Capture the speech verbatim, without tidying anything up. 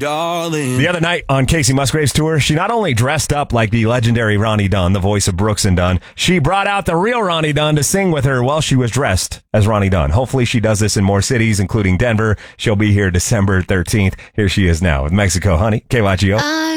darling. The other night on Casey Musgrave's tour, she not only dressed up like the legendary Ronnie Dunn, the voice of Brooks and Dunn, she brought out the real Ronnie Dunn to sing with her while she was dressed as Ronnie Dunn. Hopefully she does this in more cities, including Denver. She'll be here December thirteenth. Here she is now with Mexico Honey, K Y G O.